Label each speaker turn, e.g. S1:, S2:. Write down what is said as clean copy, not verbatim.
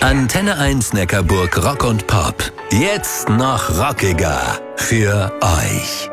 S1: Antenne 1 Neckarburg Rock und Pop. Jetzt noch rockiger für euch.